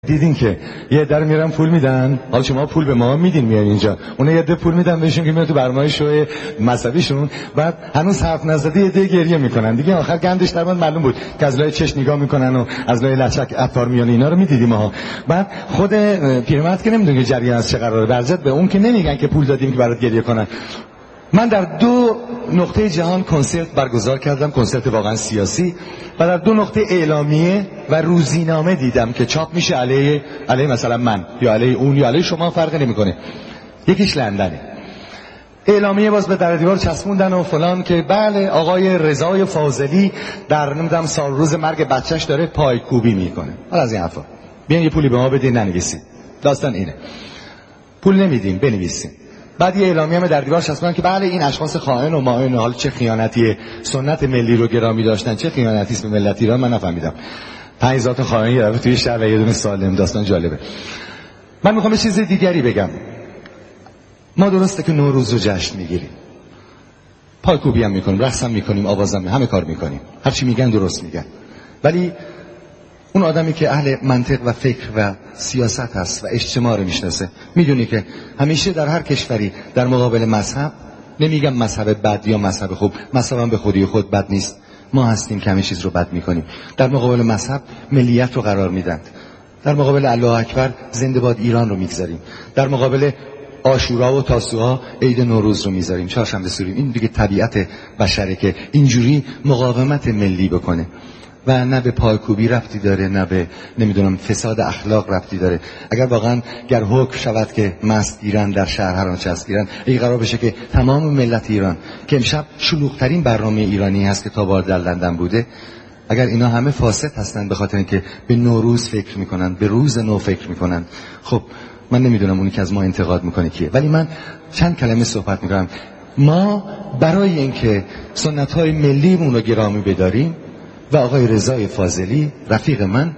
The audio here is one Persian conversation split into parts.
دیدین که یه در میرن پول میدن، حالا شما پول به ما میدین میاد اینجا، اون یه ده پول میدن بهشون که میاد تو برنامه شو مذهبیشون، بعد هنوز حرف نزده یه ده گریه میکنن دیگه. آخر گندش در من معلوم بود که از لای چش نگاه میکنن و از لای لچک عطار میان، اینا رو میدیدیم ها. بعد خود پیرمرد که نمیدونه جریان از چه قراره، برجت به اون که نمیگن که پول دادیم که برات گریه کنن. من در 2 نقطه جهان کنسرت برگزار کردم، کنسرت واقعا سیاسی، و در 2 نقطه اعلامیه و روزنامه دیدم که چاپ میشه علیه مثلا من یا علیه اون یا علیه شما، فرقی نمیکنه. یکیش لندنه، اعلامیه باز به در دیوار چسبوندن و فلان که بله آقای رضای فاضلی در نمیدونم سال روز مرگ بچهش داره پایکوبی میکنه. حالا از این حرفا بیان یه پولی به ما بدین ننویسید. داستان اینه، پول نمیدیم بنویسیم. بعد یه اعلامیه هم در دیوار چسبوندن که بله این اشخاص خائن و مائن، حال چه خیانتیه، سنت ملی رو گرامی داشتن، چه خیانتی است به ملت ایران من نفهمیدم. 5000 تا خائن یه دفعه توی شهر و یه دونه سالم. داستان جالبه. من میخوام یه چیز دیگری بگم. ما درسته که نوروز رو جشن میگیریم، پایکوبی هم میکنیم، رقص هم میکنیم، آواز هم، همه کار میکنیم، هر چی میگن درست میگن. ولی اون آدمی که اهل منطق و فکر و سیاست هست و اجتماع رو میشناسه میدونی که همیشه در هر کشوری در مقابل مذهب، نمیگم مذهب بد یا مذهب خوب، مذهب هم به خودی خود بد نیست، ما هستیم که همه چیز رو بد میکنیم، در مقابل مذهب ملیت رو قرار میدند، در مقابل الله اکبر زنده باد ایران رو میگذاریم، در مقابل عاشورا و تاسوعا عید نوروز رو میذاریم، چهارشنبه سوریم. این دیگه طبیعت بشره که اینجوری مقاومت ملی بکنه و نه به پایکوبی ربطی داره، نه به نمیدونم فساد اخلاق ربطی داره. اگر واقعا گر حکم شود که مست گیرن در شهر هر آنچه است گیرن، اگه قرار بشه که تمام ملت ایران که امشب شلوغ‌ترین برنامه ایرانی هست که تا بار در لندن بوده، اگر اینا همه فاسد هستن به خاطر اینکه به نوروز فکر میکنن، به روز نو فکر میکنن، خب من نمیدونم اونی که از ما انتقاد میکنه کیه، ولی من چند کلمه صحبت میکنم. ما برای اینکه سنت‌های ملیمون رو گرامی بداریم و آقای رضای فاضلی رفیق من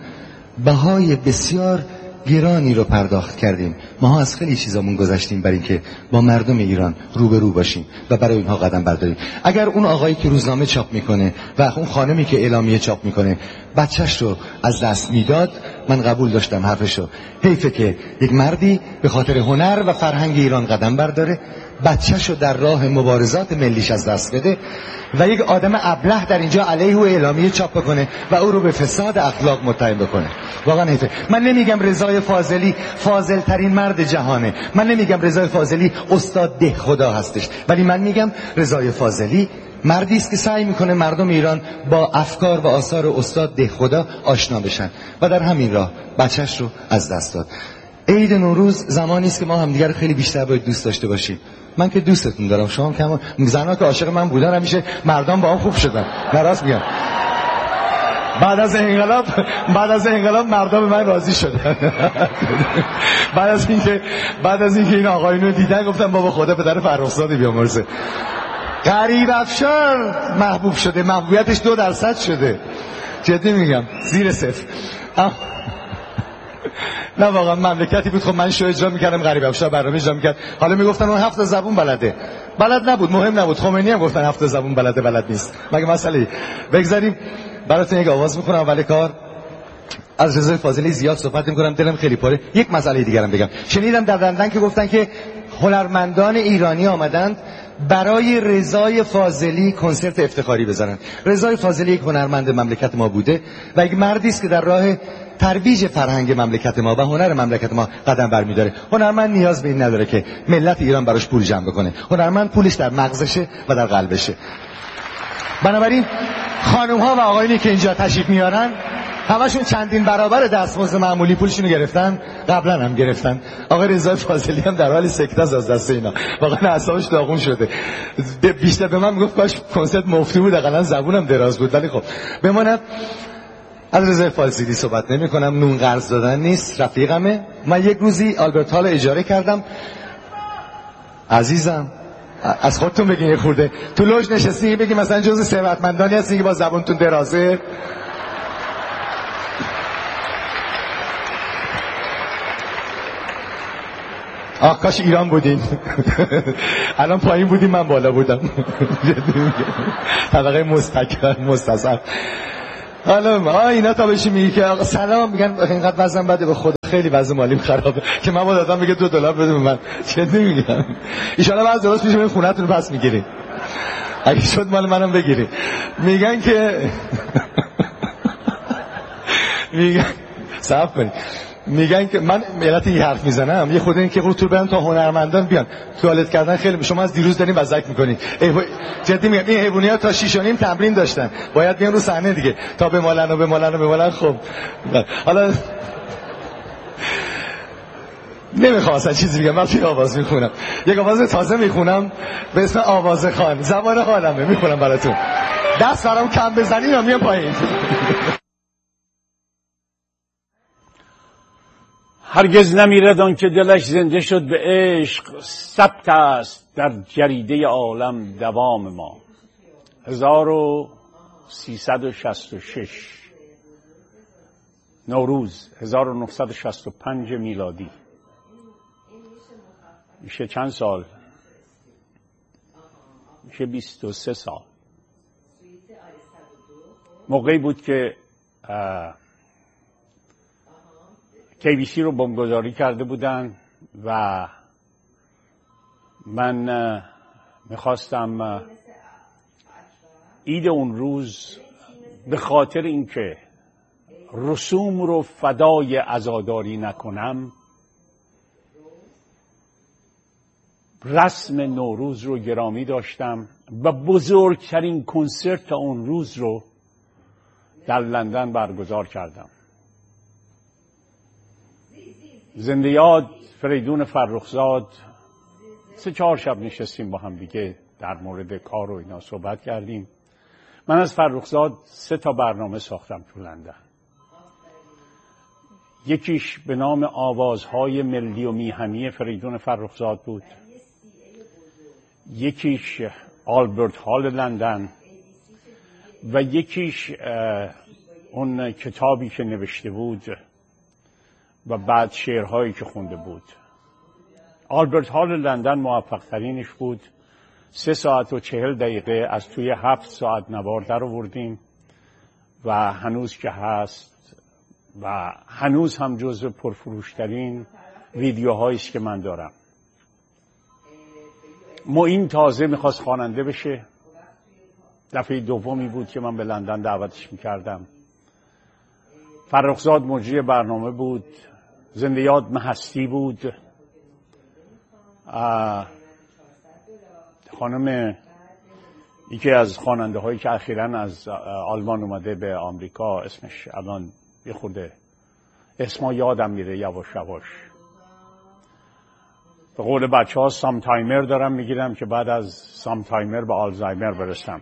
بهای بسیار گرانی رو پرداخت کردیم. ما از خیلی چیزامون گذشتیم برای اینکه با مردم ایران روبرو باشیم و برای اینها قدم برداریم. اگر اون آقایی که روزنامه چاپ میکنه و اون خانمی که اعلامیه چاپ میکنه بچهش رو از دست میداد، من قبول داشتم حرفشو. حیفه که یک مردی به خاطر هنر و فرهنگ ایران قدم برداره، بچه‌شو در راه مبارزات ملیش از دست بده و یک آدم ابله در اینجا علیه او اعلامیه چاپ بکنه و او رو به فساد اخلاق متهم بکنه. واقعا حیفه. من نمیگم رضای فاضلی فاضل ترین مرد جهانه، من نمیگم رضای فاضلی استاد ده خدا هستش، ولی من میگم رضای فاضلی مردی است که سعی میکنه مردم ایران با افکار و آثار استاد ده خدا آشنا بشن و در همین راه بچه‌ش رو از دست داد. عید نوروز زمانی است که ما همدیگر رو خیلی بیشتر باید دوست داشته باشیم. من که دوستتون دارم، شما که زنها که عاشق من بودن همیشه مردان با هم خوب شدن. نراست میگم. بعد از انقلاب مردم به من راضی شدن. بعد از اینکه این آقایون رو دیدن گفتم بابا خدا پدر فرخزادی بیامرزه. غریب افشار محبوب شده، محبوبیتش 2% شده. جدی میگم، زیر صفر. نه واقعا مملکتی بود. خب من شو اجرا میکردم، غریب افشار برنامه اجرا میکرد. حالا میگفتن اون 7 زبون بلده. بلد نبود، مهم نبود. خمینی هم گفتن 7 زبون بلده، بلد نیست. مگه مسئله؟ بگذاریم براتون یک آواز میخونم اول کار. از رضای فاضلی زیاد صحبت نمی‌کنم، دلم خیلی پره. یک مسئله دیگرم بگم. شنیدم در لندن که گفتن که هنرمندان ایرانی آمدند برای رضای فاضلی کنسرت افتخاری بزنن. رضای فاضلی یک هنرمند مملکت ما بوده و یک مردی است که در راه ترویج فرهنگ مملکت ما و هنر مملکت ما قدم برمی‌داره. هنرمند نیاز به این نداره که ملت ایران براش پول جمع بکنه. هنرمند پولش در مغزشه و در قلبشه. بنابراین خانم‌ها و آقایونی که اینجا تشریف میارن همشون چندین برابر دستمزد معمولی پولشونو گرفتن، قبلا هم گرفتن. آقای رضای فاضلی هم در حال سکته از دست اینا. واقعا اعصابش داغون شده. بیشتر به من میگفت کاش کنسرت مفتی بود، حداقل زبونم دراز بود. ولی خب بماند از رضای فاضلی صحبت نمی‌کنم، نون قرض دادن نیست، رفیقمه. من یک روزی آلبرت هال اجاره کردم. عزیزم از خودتون بگین، یه خورده تو لوژ نشستی بگی مثلا جزء ثروتمندانی هستی که با زبونتون درازه. آخ کاش ایران بودین. الان پایین بودیم، من بالا بودم. طبقه مستکبر مستصغر. حالا اینا تا بهش میگی که آقا سلام، میگن اینقدر وزن بده، به خدا خیلی وزن مالیم خرابه که من باید آدم میگه $2 بده به من. چه نمیگم ان شاء الله بعد درست میشه خونه‌تون رو پس میگیری، اگه شد مال منم بگیری. میگن که میگن صاف کنی، میگن که من ملت این حرف میزنم یه خود این که رو برن تا هنرمندان بیان توالت کردن. خیلی شما از دیروز دارین وزک میکنین، جدی میگم این حیوانی‌ها تا 6 و نیم تمرین داشتن، باید بیان رو صحنه دیگه تا بمالن. خب حالا نمیخوام اصلا چیزی بگم، من توی آواز میخونم، یک آواز تازه میخونم به اسم آواز خان، زبان خالمه، میخونم براتون. دست برام کم بزنین یا میام پایین. هرگز نمیرد آن که دلش زنده شد به عشق، ثبت است در جریده عالم دوام ما. 1366 نوروز 1965 میلادی. میشه چند سال؟ میشه 23 سال. موقعی بود که KBC رو بمبگذاری کرده بودن و من میخواستم عید اون روز به خاطر اینکه رسوم رو فدای عزاداری نکنم، رسم نوروز رو گرامی داشتم و بزرگترین کنسرت اون روز رو در لندن برگزار کردم. زنده یاد فریدون فرخزاد، 3-4 شب نشستیم با هم دیگه در مورد کار و اینا صحبت کردیم. من از فرخزاد 3 برنامه ساختم تو لندن. یکیش به نام آوازهای ملی و میهنی فریدون فرخزاد بود، یکیش آلبرت هال لندن و یکیش اون کتابی که نوشته بود و بعد شعرهایی که خونده بود. آلبرت هال لندن موفق ترینش بود. 3 ساعت و 40 دقیقه از توی 7 ساعت نوار در آوردیم و هنوز که هست و هنوز هم جزو پرفروشترین ویدیوهایی است که من دارم. معین تازه میخواست خواننده بشه. دفعه دومی بود که من به لندن دعوتش میکردم. فرخزاد مجری برنامه بود. زنده یاد مهستی بود. خانم یکی از خواننده هایی که اخیراً از آلمان اومده به آمریکا، اسمش الان یه خورده اسما یادم میره یواش یواش. به قول بچه ها سام تایمر دارم میگیرم که بعد از سام تایمر به آلزایمر برسم.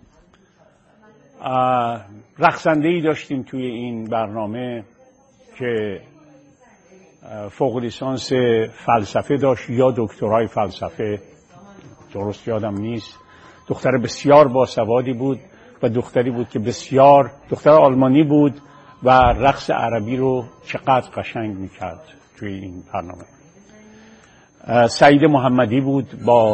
رقصنده‌ای داشتیم توی این برنامه که فوق لیسانس فلسفه داشت یا دکترای فلسفه، درست یادم نیست. دختر بسیار باسوادی بود و دختری بود که بسیار دختر آلمانی بود و رقص عربی رو چقدر قشنگ میکرد توی این برنامه. سعید محمدی بود با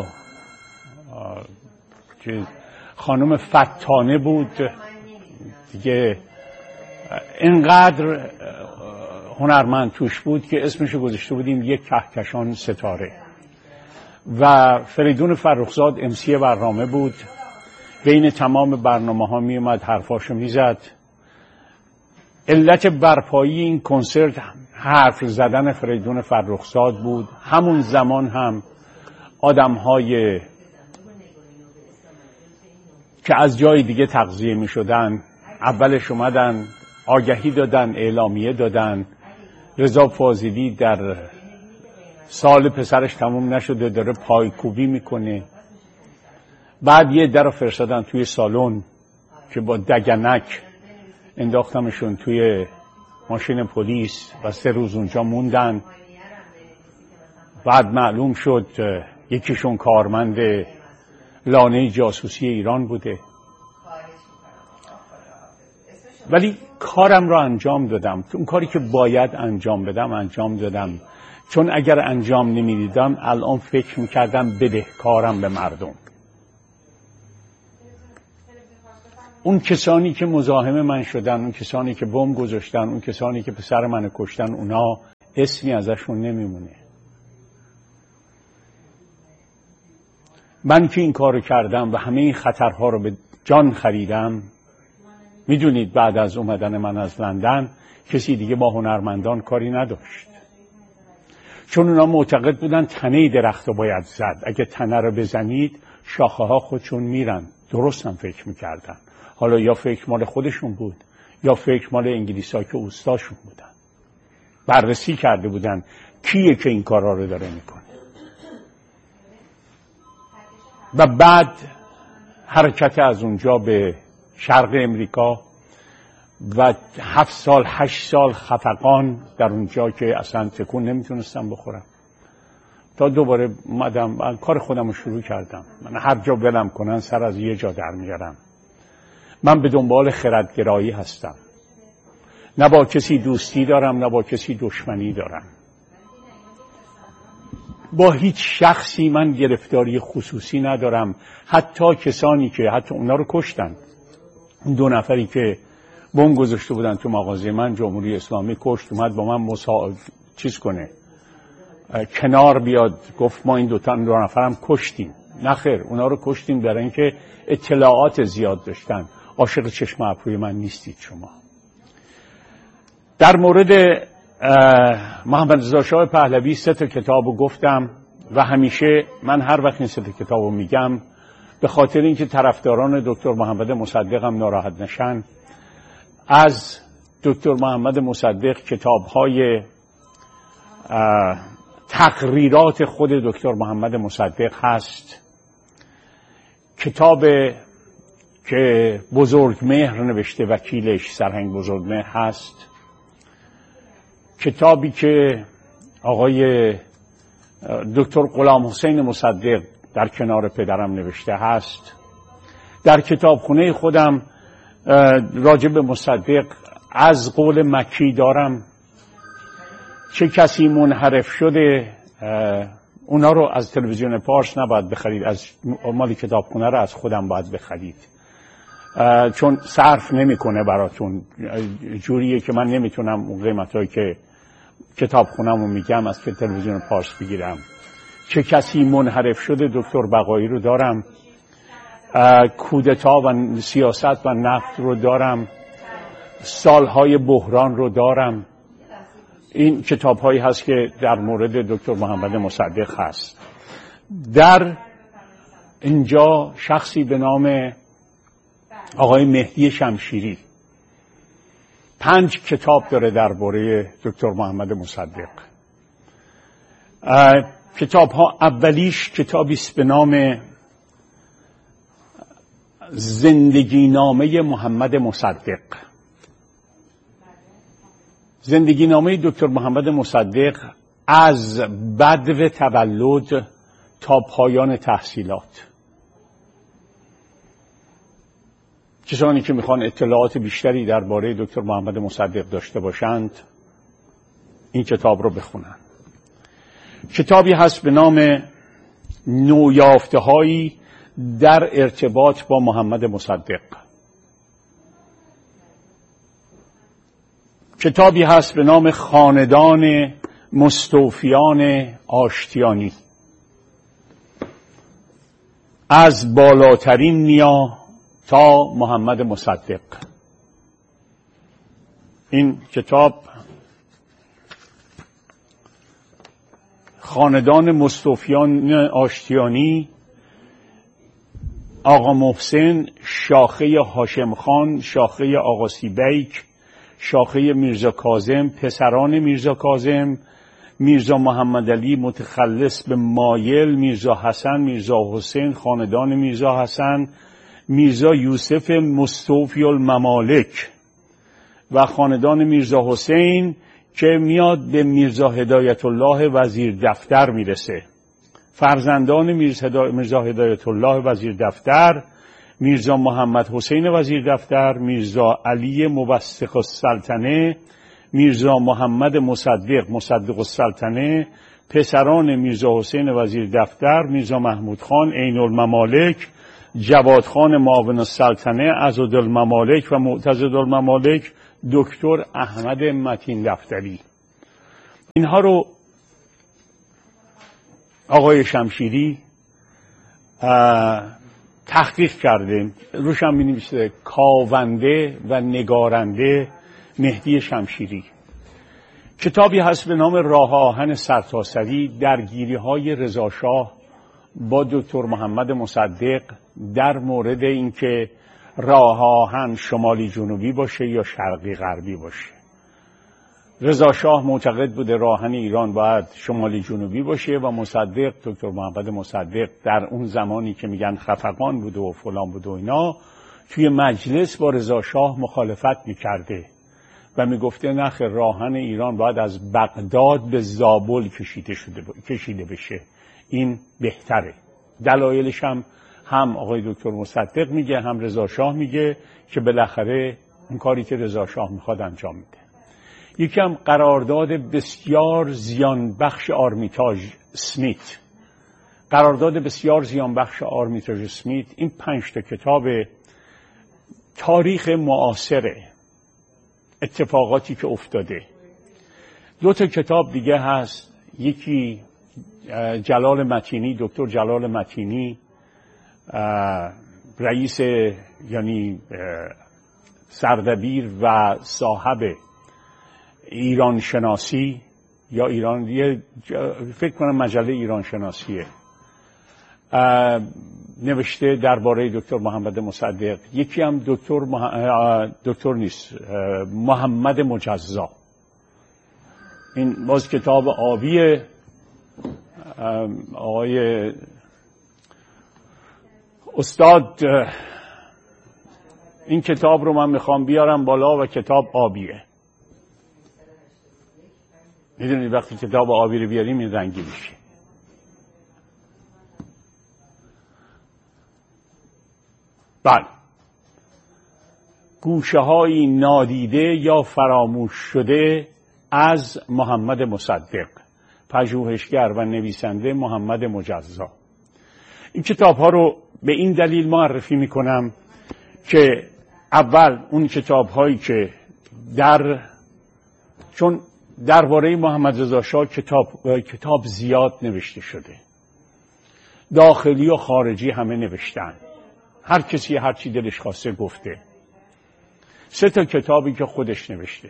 خانم فتانه بود دیگه. اینقدر هنرمند توش بود که اسمشو گذاشته بودیم یک کهکشان ستاره. و فریدون فرخزاد امسی برنامه بود. بین تمام برنامه ها می اومد حرفاشو می زد. علت برپایی این کنسرت حرف زدن فریدون فرخزاد بود. همون زمان هم آدم های که از جای دیگه تغذیه می شدن اولش اومدن آگهی دادن، اعلامیه دادن رضا فاضلی در سال پسرش تموم نشده داره پایکوبی میکنه. بعد یه در رو فرستادن توی سالن که با دگنک انداختمشون توی ماشین پلیس و 3 روز اونجا موندن. بعد معلوم شد یکیشون کارمند لانه جاسوسی ایران بوده. ولی کارم رو انجام دادم. اون کاری که باید انجام بدم انجام دادم، چون اگر انجام نمیدیدم الان فکر میکردم بدهکارم به مردم. اون کسانی که مزاحم من شدن، اون کسانی که بمب گذاشتن، اون کسانی که پسر منو کشتن، اونا اسمی ازشون نمیمونه. من که این کارو کردم و همه این خطرها رو به جان خریدم، میدونید بعد از اومدن من از لندن کسی دیگه با هنرمندان کاری نداشت، چون اونا معتقد بودن تنه درخت رو باید زد، اگه تنه رو بزنید شاخه ها خودشون میرن. درست هم فکر میکردن. حالا یا فکر مال خودشون بود یا فکر مال انگلیسا که اوستاشون بودن. بررسی کرده بودن کیه که این کارا رو داره میکنه. و بعد حرکت از اونجا به شرق امریکا و 7 سال 8 سال خفقان در اونجا که اصلا تکون نمیتونستم بخورم، تا دوباره اومدم کار خودم رو شروع کردم. من هر جا ولم کنن سر از یه جا در میارم. من به دنبال خردگرایی هستم، نه با کسی دوستی دارم نه با کسی دشمنی دارم. با هیچ شخصی من گرفتاری خصوصی ندارم. حتی کسانی که حتی اونا رو کشتن، اون 2 نفری که بمب گذاشته بودن تو مغازه من، جمهوری اسلامی کشت، اومد با من چیز کنه، کنار بیاد، گفت ما این 2 نفرم کشتیم. نخیر، اونا رو کشتیم برای اینکه اطلاعات زیاد داشتن. عاشق چشم ابروی من نیستید شما. در مورد محمد رضا شاه پهلوی 3 کتابو گفتم و همیشه من هر وقت این 3 کتابو میگم به خاطر اینکه طرفداران دکتر محمد مصدق هم ناراحت نشن، از دکتر محمد مصدق کتاب‌های تقریرات خود دکتر محمد مصدق هست. کتاب که بزرگمهر نوشته، وکیلش سرهنگ بزرگمهر هست. کتابی که آقای دکتر غلام حسین مصدق در کنار پدرم نوشته هست. در کتابخونه خودم راجع به مصدق از قول مکی دارم. چه کسی منحرف شده اونا رو از تلویزیون پارس نباید بخرید، از مال کتابخونه رو از خودم باید بخرید، چون صرف نمیکنه براتون. جوریه که من نمیتونم اون قیمتایی که کتابخونم رو میگم از تلویزیون پارس بگیرم. چه کسی منحرف شده دکتر بقایی رو دارم. کودتا و سیاست و نفت رو دارم. سالهای بحران رو دارم. این کتاب هایی هست که در مورد دکتر محمد مصدق هست. در اینجا شخصی به نام آقای مهدی شمشیری 5 کتاب داره درباره دکتر محمد مصدق. کتاب ها اولیش کتابی است به نام زندگی نامه محمد مصدق. زندگی نامه دکتر محمد مصدق از بدو تولد تا پایان تحصیلات. کسانی که میخوان اطلاعات بیشتری درباره دکتر محمد مصدق داشته باشند این کتاب رو بخونن. کتابی هست به نام نویافته‌هایی در ارتباط با محمد مصدق. کتابی هست به نام خاندان مستوفیان آشتیانی، از بالاترین نیا تا محمد مصدق. این کتاب خاندان مستوفیان آشتیانی، آقا محسن، شاخه هاشم خان، شاخه آقا سیبیک، شاخه میرزا کاظم، پسران میرزا کاظم، میرزا محمد علی متخلص به مایل، میرزا حسن، میرزا حسین، خاندان میرزا حسن، میرزا یوسف مستوفی الممالک و خاندان میرزا حسین که میاد به میرزا هدایت الله وزیر دفتر میرسه. فرزندان میرزا هدایت الله وزیر دفتر، میرزا محمد حسین وزیر دفتر، میرزا علی موثق السلطنه، میرزا محمد مصدق السلطنه، پسران میرزا حسین وزیر دفتر، میرزا محمود خان عین الممالک جواد خان معاون السلطنه، عضدالممالک و معتضدالممالک دکتر احمد متین دفتری. اینها رو آقای شمشیری تحقیق کرده، روش هم می‌نویسه کاونده و نگارنده مهدی شمشیری. کتابی هست به نام راه آهن سرتاسری، درگیری‌های رضاشاه با دکتر محمد مصدق در مورد اینکه راه آهن شمالی جنوبی باشه یا شرقی غربی باشه. رضاشاه معتقد بوده راه آهن ایران باید شمالی جنوبی باشه و مصدق، دکتر محمد مصدق، در اون زمانی که میگن خفقان بوده و فلان بوده و اینا، توی مجلس با رضاشاه مخالفت میکرده و میگفته نخ راه آهن ایران باید از بغداد به زابل کشیده بشه، این بهتره. دلایلش هم آقای دکتر مصدق میگه، هم رضاشاه میگه که بالاخره اون کاری که رضاشاه میخواد انجام میده. یکم قرارداد بسیار زیانبخش آرمیتاژ اسمیت، قرارداد بسیار زیانبخش آرمیتاژ اسمیت، این 5 تا کتاب تاریخ معاصره، اتفاقاتی که افتاده. 2 تا کتاب دیگه هست، یکی جلال متینی، دکتر جلال متینی، رئیس یعنی سردبیر و صاحب ایران شناسی یا ایران، فکر کنم مجله ایران شناسیه، نوشته درباره دکتر محمد مصدق. یکی هم دکتر نیست، محمد مجزا، این باز کتاب آبیه. آقای استاد این کتاب رو من میخوام بیارم بالا و کتاب آبیه. میدونید وقتی کتاب آبی رو بیاریم این رنگی میشه. بله، گوشه های نادیده یا فراموش شده از محمد مصدق، پژوهشگر و نویسنده محمد مجزا. این کتاب ها رو به این دلیل معرفی میکنم که اول اون کتاب هایی که چون درباره محمد رضا شاه کتاب زیاد نوشته شده، داخلی و خارجی همه نوشتن، هر کسی هر چی دلش خواسته گفته. 3 تا کتابی که خودش نوشته،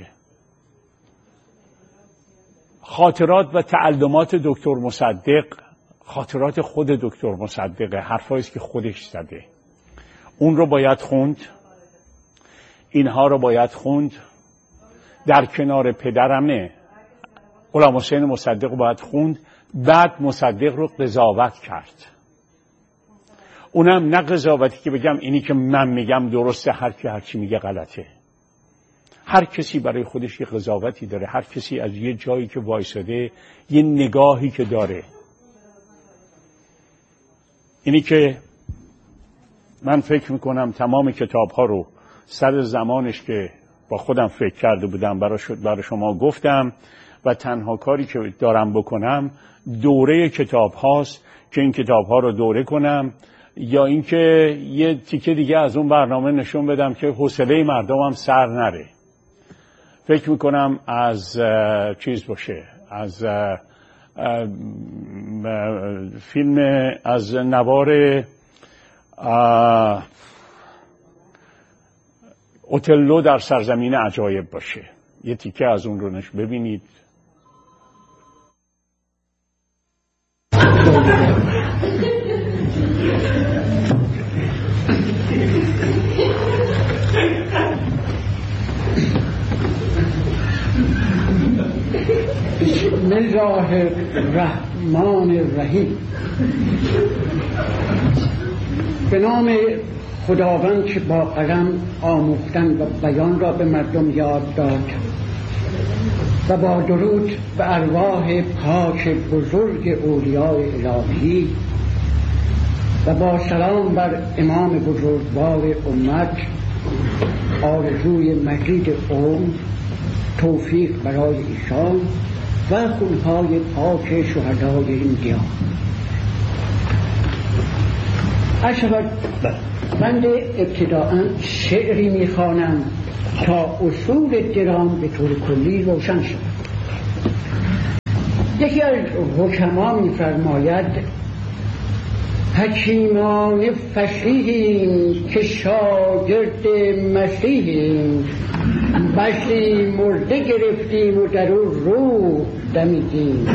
خاطرات و تعلمات دکتر مصدق، خاطرات خود دکتر مصدق، حرفایی که خودش زده، اون رو باید خوند، اینها رو باید خوند. در کنار پدرمه غلام حسین مصدق رو باید خوند. بعد مصدق رو قضاوت کرد، اونم نه قضاوتی که بگم اینی که من میگم درسته، هر چی میگه غلطه. هر کسی برای خودش یه قضاوتی داره، هر کسی از یه جایی که وایساده یه نگاهی که داره. اینی که من فکر میکنم تمام کتاب ها رو سر زمانش که با خودم فکر کرده بودم برای شما گفتم و تنها کاری که دارم بکنم دوره کتاب هاست که این کتاب ها رو دوره کنم، یا اینکه یه تیکه دیگه از اون برنامه نشون بدم که حوصله مردم هم سر نره. فکر میکنم از چیز باشه، از فیلم، از نوار اوتلو در سرزمین عجایب باشه، یه تیکه از اون رو ببینید. بسم الله الرحمن الرحیم. به نام خداوند که با قلم آموختن و بیان را به مردم یاد داد و با درود به ارواح پاک بزرگ اولیاء الهی و با سلام بر امام بزرگوار امت، آرزوی مزید عمر، توفیق برای ایشان و خونهای پاک شهدای این دیار. من ابتداءً شعری میخوانم تا اصول درام به طور کلی روشن شد. یکی از حکما میفرماید حکیمان فصیحیم که شاگرد مسیحیم، بسی مرده گرفتیم و در او روح دمیدیم.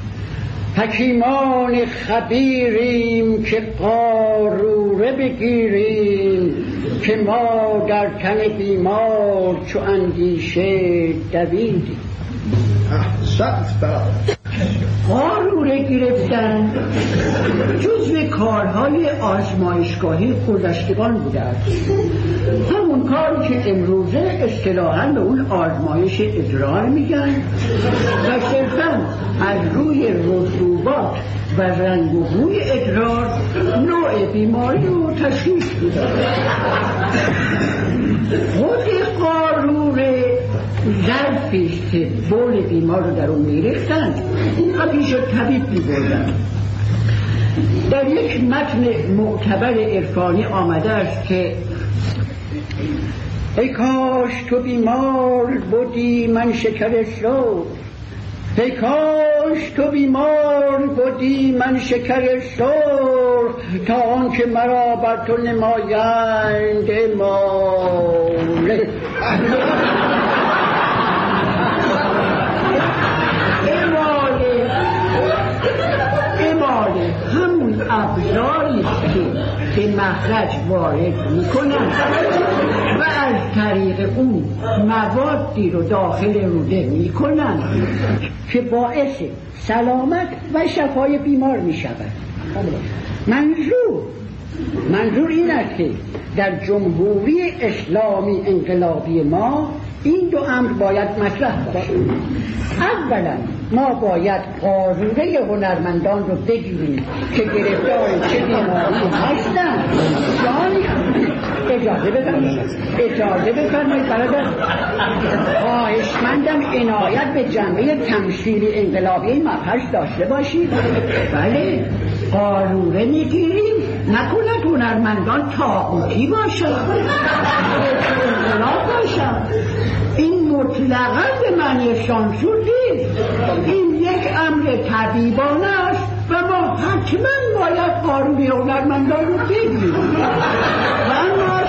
حکیمان خبیریم که قاروره بگیریم، که ما در تن بیمار چو اندیشه دویدیم. قاروره گرفتن جزو کارهای آزمایشگاهی گذشتگان بوده است، همون کاری که امروزه اصطلاحاً به اون آزمایش ادرار میگن و صرفاً از روی رسوبات و رنگ و بوی ادرار نوع بیماری رو تشخیص میدن. خود قاروره ظرفیست که بول بیمار رو در اون میریختن و پیش طبیب میبردن. در یک متن معتبر عرفانی آمده است که ای کاش تو بیمار بودی من شکر سرخ، ای کاش تو بیمار بودی من شکر سرخ، تا آنکه مرا بر تو نمایند اماله. اماله همون ابزاری که به مخرج وارد میکنن و از طریق اون موادی رو داخل روده میکنن که باعث سلامت و شفای بیمار میشود. منظور این است که در جمهوری اسلامی انقلابی ما این دو امر باید مطرح باشه. اولا ما باید قاروره هنرمندان رو بگیریم که گرفتار چه بیماری هستن. اجازه بفرمایید برادر، خواهشمندم عنایت به جنبه تمثیلی انقلابی مبحث داشته باشید. بله، قاروره میگیریم، نکنه هنرمندان طاغوتی باشن، انقلاب باشن. این مطلقاً به معنی سانسور نیست، این یک امر طبیبانه است و ما حتما باید قاروره هنرمندان رو بگیریم. و اما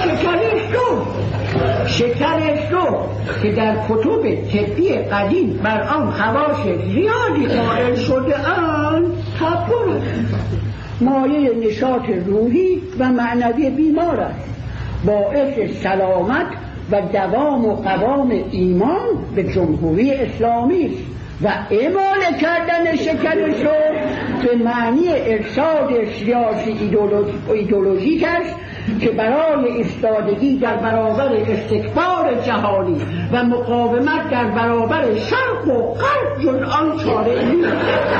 شکر سرخ که در کتب طبی قدیم بر آن خواص زیادی قائل شده اند، تبر مایه نشاط روحی و معنوی بیمار است، باعث سلامت و دوام و قوام ایمان به جمهوری اسلامی است. و اعمال کردن شکر سرخ به معنی ارشاد سیاسی ایدئولوژیک است که برای ایستادگی در برابر استکبار جهانی و مقاومت در برابر شرق و غرب جز آن چاره نیست.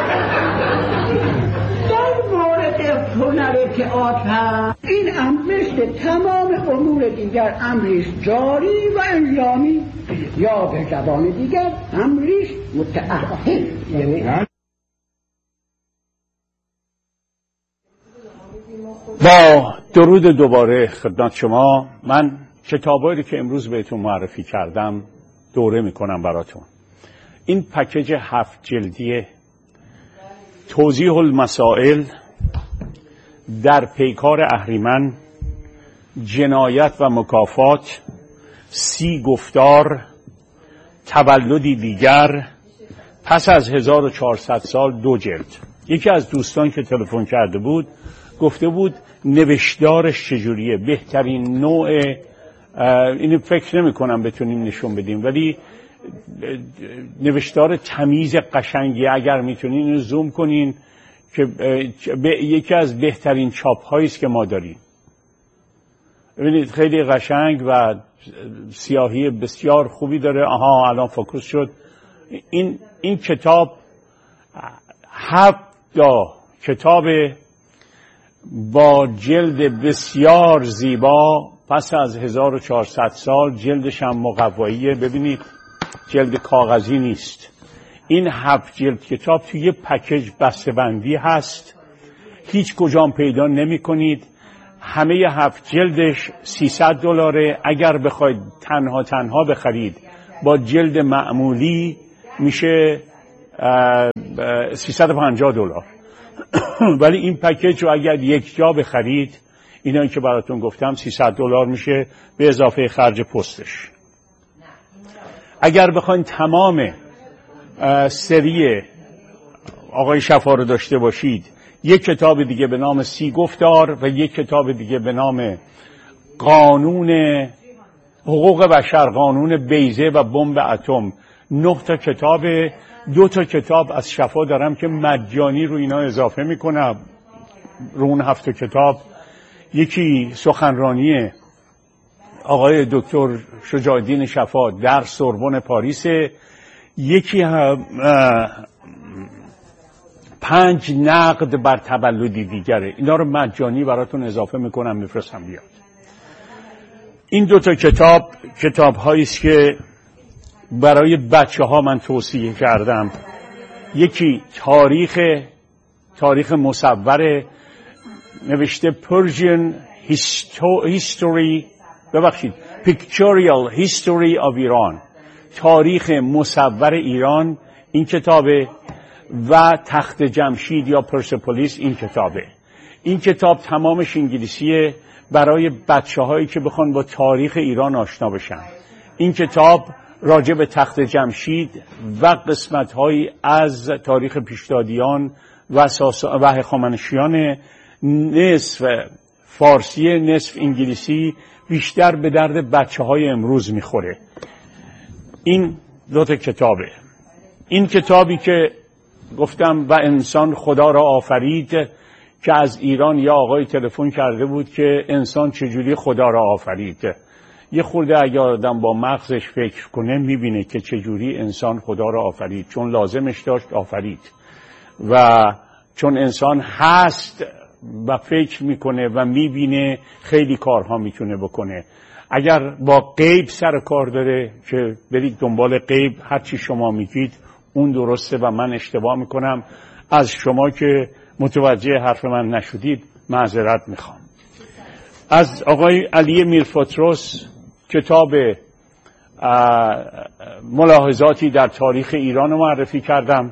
در مورد هنر تئاتر این امر مثل تمام امور دیگر امریست جاری و الزامی، یا به زبان دیگر امریست متعهد. با درود دوباره خدمت شما. من کتابایی که امروز بهتون معرفی کردم دوره میکنم براتون. این پکیج 7 جلدی توضیح المسائل در پیکار اهریمن، جنایت و مکافات، 30 گفتار، تولدی دیگر، پس از 1400 سال، 2 جلد. یکی از دوستان که تلفن کرده بود گفته بود نوشتارش چجوریه، بهترین نوع، اینو فکر نمی کنم بتونیم نشون بدیم، ولی نوشتار تمیز قشنگی. اگر میتونین اینو زوم کنین که یکی از بهترین چاپ هایی است که ما داریم. ببینید خیلی قشنگ و سیاهی بسیار خوبی داره. آها الان فوکوس شد. این کتاب 7 کتاب با جلد بسیار زیبا، پس از 1400 سال، جلدش هم مقواییه. ببینید جلد کاغذی نیست. این 7 جلد کتاب توی یه پکیج بسته‌بندی هست، هیچ کجام پیدا نمی کنید. همه 7 جلدش $300. اگر بخواید تنها بخرید با جلد معمولی میشه $350. ولی این پکیج رو اگر یک جا بخرید، اینایی که براتون گفتم، $300 میشه به اضافه خرج پستش. اگر بخواید تمام سری آقای شفا رو داشته باشید، یک کتاب دیگه به نام 30 گفتار و یک کتاب دیگه به نام قانون حقوق بشر، قانون بیضه و بمب اتم. 9 تا کتاب، 2 تا کتاب از شفا دارم که مجانی رو اینا اضافه میکنم رو اون 7 تا کتاب. یکی سخنرانی آقای دکتر شجاع الدین شفا در سوربن پاریس، یکی 5 نقد بر تولدی دیگره. اینا رو مجانی براتون اضافه میکنم میفرستم بیاد. این 2 تا کتاب هایی است که برای بچه ها من توصیه کردم. یکی تاریخ مصور، نوشته Persian History، Pictorial History of Iran، تاریخ مصور ایران این کتابه، و تخت جمشید یا پرسپولیس این کتابه. این کتاب تمامش انگلیسیه برای بچه هایی که بخوان با تاریخ ایران آشنا بشن. این کتاب راجع به تخت جمشید و قسمت هایی از تاریخ پیشدادیان و هخامنشیان، نصف فارسی نصف انگلیسی، بیشتر به درد بچه های امروز میخوره. این 2 تا کتابه. این کتابی که گفتم و انسان خدا را آفرید، که از ایران یا آقای تلفن کرده بود که انسان چجوری خدا را آفرید. یه خورده اگر آدم با مغزش فکر کنه میبینه که چجوری انسان خدا را آفرید، چون لازمش داشت آفرید، و چون انسان هست و فکر میکنه و میبینه خیلی کارها میتونه بکنه. اگر با غیب سر کار داره که برید دنبال غیب، هرچی شما میگید اون درسته و من اشتباه میکنم. از شما که متوجه حرف من نشدید معذرت میخوام. از آقای علی میرفتروس کتاب ملاحظاتی در تاریخ ایران رو معرفی کردم.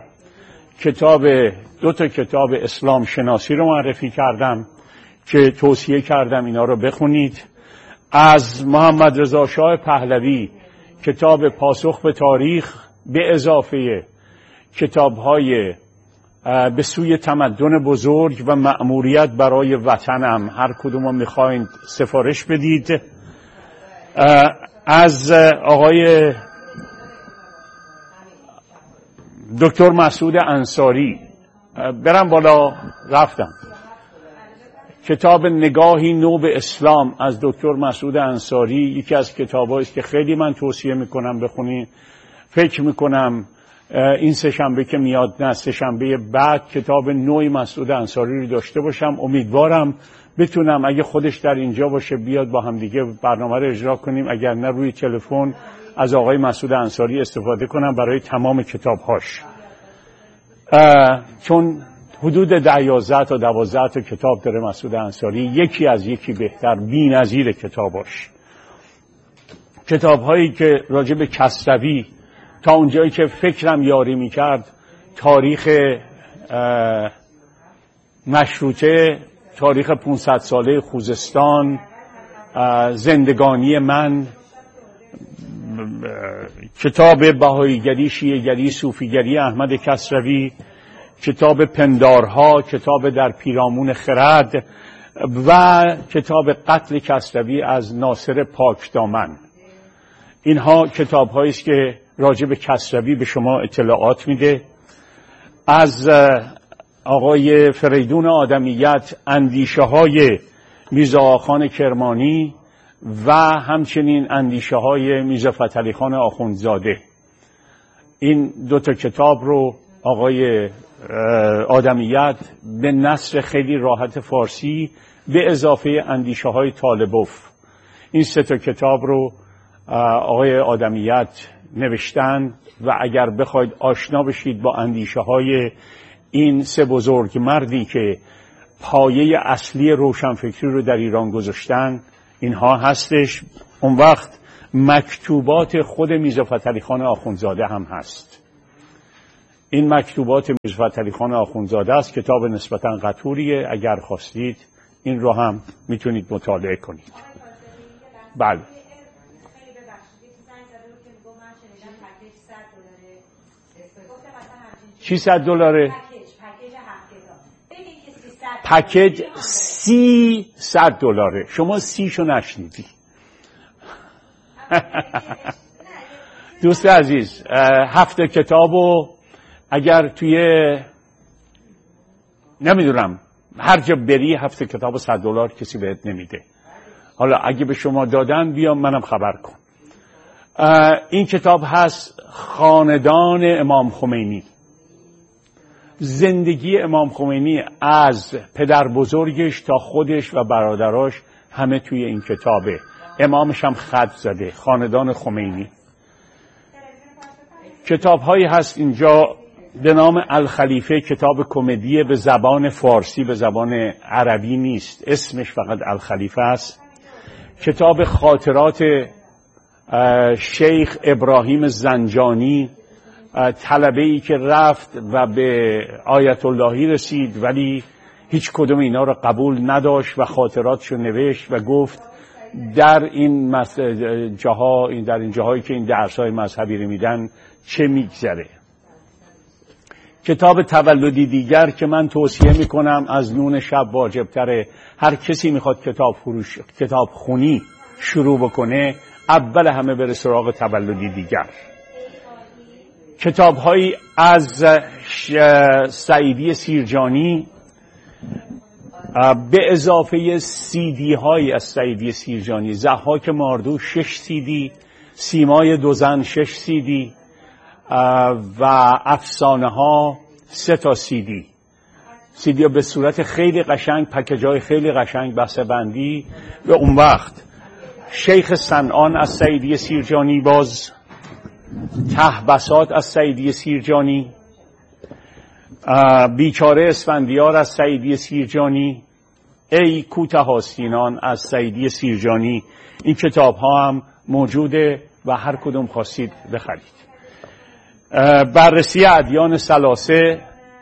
2 تا کتاب اسلام شناسی رو معرفی کردم که توصیه کردم اینا رو بخونید. از محمد رضا شاه پهلوی کتاب پاسخ به تاریخ به اضافه کتاب‌های به سوی تمدن بزرگ و مأموریت برای وطنم، هر کدوم رو میخواین سفارش بدید. از آقای دکتر مسعود انصاری، برم بالا رفتم، کتاب نگاهی نو به اسلام از دکتر مسعود انصاری یکی از کتابایی است که خیلی من توصیه میکنم بخونید. فکر میکنم این سه‌شنبه که میاد، نه سه‌شنبه بعد، کتاب نوی مسعود انصاری رو داشته باشم. امیدوارم بتونم اگه خودش در اینجا باشه بیاد با هم دیگه برنامه رو اجرا کنیم، اگر نه روی تلفن از آقای مسعود انصاری استفاده کنم برای تمام کتابهاش، چون حدود 11 تا 12 تا کتاب داره مسعود انصاری، یکی از یکی بهتر، بی‌نظیر کتاباش. کتاب‌هایی که راجع به کسروی تا اونجایی که فکرم یاری می‌کرد، تاریخ مشروطه، تاریخ 500 ساله خوزستان، زندگانی من، کتاب بهاییگری، شیعه‌گری، صوفیگری احمد کسروی، کتاب پندارها، کتاب در پیرامون خرد و کتاب قتل کسروی از ناصر پاکدامن. اینها کتاب‌هایی است که راجع به کسروی به شما اطلاعات میده. از آقای فریدون آدمیت اندیشه‌های میرزا آقاخان کرمانی و همچنین اندیشه‌های میرزا فتحعلی خان آخوندزاده. این 2 تا کتاب رو آقای آدمیت به نثر خیلی راحت فارسی به اضافه اندیشه‌های طالبوف، این 3 تا کتاب رو آقای آدمیت نوشتن و اگر بخواید آشنا بشید با اندیشه‌های این 3 بزرگ مردی که پایه اصلی روشنفکری رو در ایران گذاشتن اینها هستش. اون وقت مکتوبات خود میرزا فتحعلی خان آخوندزاده هم هست. این مکتوبات میرزا فتحعلی خان آخوندزاده است، کتاب نسبتاً قطوریه، اگر خواستید این رو هم میتونید مطالعه کنید. بله. $600 پکیج $300. شما 30 شو نشنیدی. دوست عزیز، 7 کتابو اگر توی نمیدونم هر جا بری 7 کتاب $100 کسی بهت نمیده. حالا اگه به شما دادن بیام منم خبر کن. این کتاب هست خاندان امام خمینی، زندگی امام خمینی از پدر بزرگش تا خودش و برادراش همه توی این کتابه. امامش هم خط زده، خاندان خمینی. کتاب هایی هست اینجا به نام الخلیفه، کتاب کمدی به زبان فارسی، به زبان عربی نیست، اسمش فقط الخلیفه است. کتاب خاطرات شیخ ابراهیم زنجانی، طلبه‌ای که رفت و به آیت اللهی رسید ولی هیچ کدوم اینا رو قبول نداشت و خاطراتشو نوشت و گفت در این جاهایی که این درس‌های مذهبی رو میدن چه میگذره. کتاب تولدی دیگر که من توصیه میکنم، از نون شب واجبتره. هر کسی میخواد کتاب خونی شروع بکنه اول همه بره سراغ تولدی دیگر. کتاب‌هایی از سعیدی سیرجانی به اضافه CD-هایی از سعیدی سیرجانی، ضحاک ماردو 6 CD، سیمای دوزن 6 CD و افسانه ها 3 تا CD به صورت خیلی قشنگ، پکیج‌های خیلی قشنگ بسته بندی. و اون وقت شیخ صنعان از سعیدی سیرجانی، باز تهبسات از سعیدی سیرجانی، بیچاره اسفندیار از سعیدی سیرجانی، ای کوته آستینان از سعیدی سیرجانی. این کتاب ها هم موجوده و هر کدوم خواستید بخرید. بررسی ادیان ثلاثه،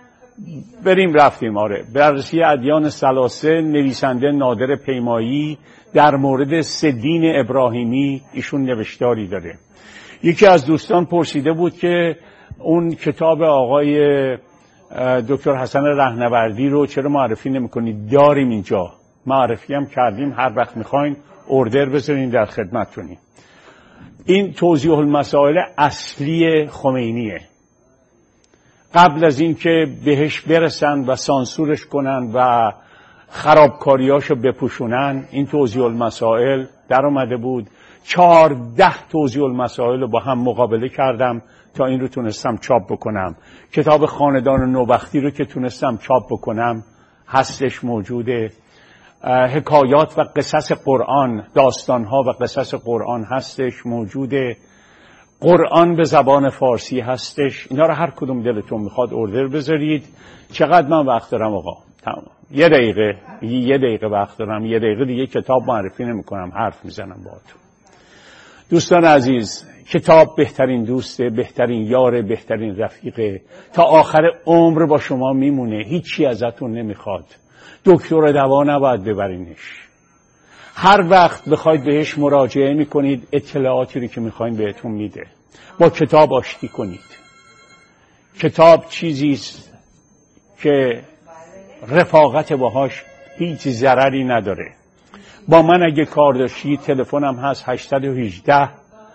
بررسی ادیان ثلاثه، نویسنده نادر پیمایی در مورد 3 دین ابراهیمی ایشون نوشتاری داره. یکی از دوستان پرسیده بود که اون کتاب آقای دکتر حسن رهنوردی رو چرا معرفی نمی‌کنید؟ داریم اینجا، معرفی هم کردیم، هر وقت می‌خواین اوردر بذارین در خدمتتونیم. این توضیح المسائل اصلی خمینیه. قبل از این که بهش برسن و سانسورش کنن و خرابکاریاشو بپوشونن، این توضیح المسائل در اومده بود. 14 توضیح المسائل رو با هم مقابله کردم تا این رو تونستم چاپ بکنم. کتاب خاندان نوبختی رو که تونستم چاپ بکنم هستش، موجوده. حکایات و قصص قرآن، داستانها و قصص قرآن هستش، موجوده. قرآن به زبان فارسی هستش. اینا رو هر کدوم دلتون میخواد اوردر بذارید. چقدر من وقت دارم آقا؟ تمام. یه دقیقه وقت دارم. یه دقیقه دیگه کتاب معرفی نمی‌کنم، حرف میزنم باهاتون. دوستان عزیز، کتاب بهترین دوسته، بهترین یاره، بهترین رفیقه. تا آخر عمر با شما میمونه، هیچی ازتون نمیخواد. دکتر دوا نباید ببرینش. هر وقت بخواید بهش مراجعه میکنید، اطلاعاتی رو که میخواین بهتون میده. با کتاب آشتی کنید. کتاب چیزیست که رفاقت باهاش هیچ ضرری نداره. با من اگه کار داشتی، تلفنم هست 818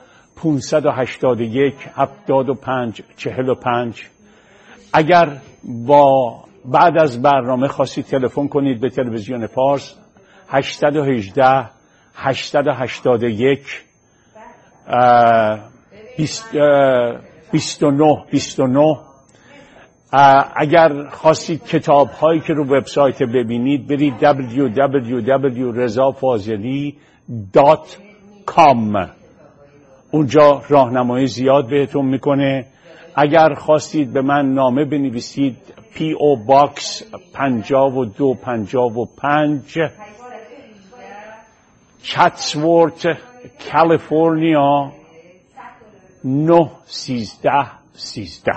581 75 45. اگر بعد از برنامه خواستید تلفن کنید به تلویزیون پارس 818 881 29. اگر خواستید کتاب هایی که رو وبسایت ببینید، برید www.rezafazeli.com. اونجا راهنمایی زیاد بهتون میکنه. اگر خواستید به من نامه بنویسید، P.O. Box 5255 چتسورت کالیفرنیا 91313.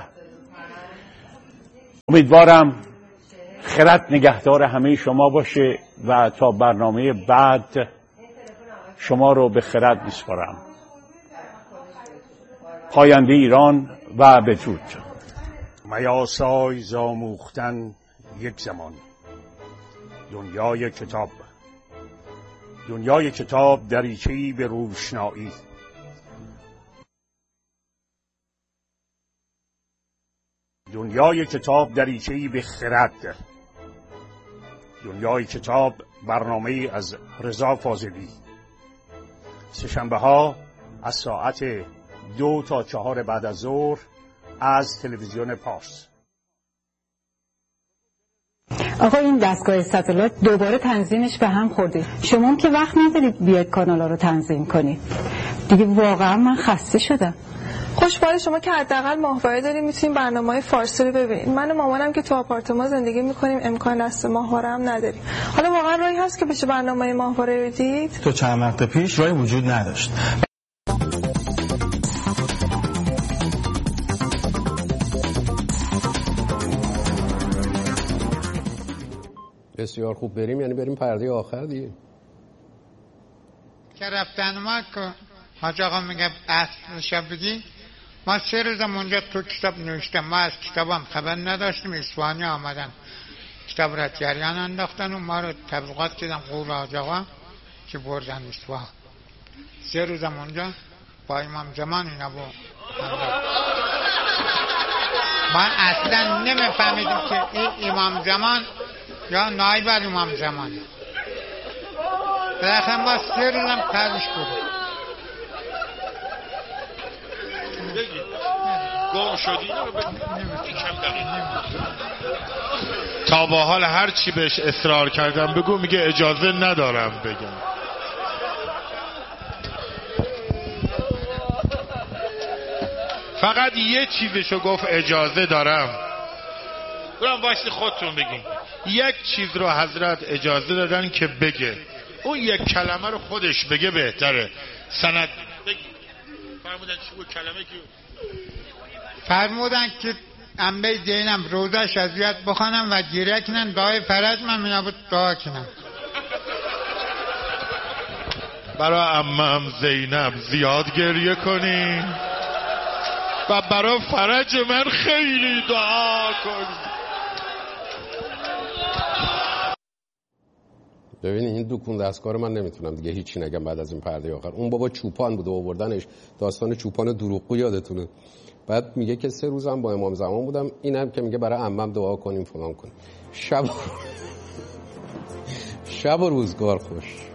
امیدوارم خرد نگهدار همه شما باشه و تا برنامه بعد شما رو به خرد میسپارم. پاینده ایران و بدرود. میاسای زاموختن یک زمان. دنیای کتاب. دنیای کتاب دریچه‌ای به روشنایی. دنیای کتاب دریچه‌ای به خرد. دنیای کتاب برنامه‌ای از رضا فاضلی. سه‌شنبه‌ها از ساعت 2 تا 4 بعد از ظهر از تلویزیون پارس. آقا این دستگاه ساتلایت دوباره تنظیمش به هم خورده. شما هم که وقت ندارید بیاید کانالا رو تنظیم کنید. دیگه واقعا من خسته شدم. خوشبال شما که حداقل ماهواره داریم میتونیم برنامه‌های فارسی رو ببینید. من و مامانم که تو آپارتمان زندگی میکنیم امکان دست ماهواره هم نداریم. حالا واقعا راهی هست که بشه برنامه ماهواره رو دید؟ تو چند وقت پیش راهی وجود نداشت. بسیار خوب، بریم یعنی بریم پرده آخر دیگه. که رفتن ما که حاج آقا میگه اصلش بگی، ما 3 روزم اونجا تو کتاب نوشتم. ما از کتابم خبر نداشتیم. اصفهانی آمدن کتاب را جریان انداختن و ما رو تبلیغات کردن قول حاج آقا که بردن اصفهان. 3 روزم اونجا با امام زمان اینا بود. ما اصلا نمیفهمیدیم که این امام زمان یا نایب امام زمان. بالاخره ما 3 روزم پرش بودیم. گم شدی تا با حال هر چی بهش اصرار کردم بگو، میگه اجازه ندارم بگم. فقط یه چیزشو گفت اجازه دارم. برام واسه خودتون بگین. یک چیز رو حضرت اجازه دادن که بگه، اون یک کلمه رو خودش بگه بهتره. سند بگی. فرمودن چی بود کلمه که فرمودن که انبه دینم روزه شذیت بخوانم و گیره کنن دعای فرج من منابود دعا کنم. برای عمم زینب زیاد گریه کنی و برای فرج من خیلی دعا کنی. ببینید این دکون دستکار من نمیتونم دیگه هیچی نگم بعد از این پرده آخر. اون بابا چوپان بود و آوردنش، داستان چوپان دروغگو یادتونه. بعد میگه که 3 روزم با امام زمان بودم، اینم که میگه برای عمم دعا کنیم فلان کنیم. شب و روزگار خوش.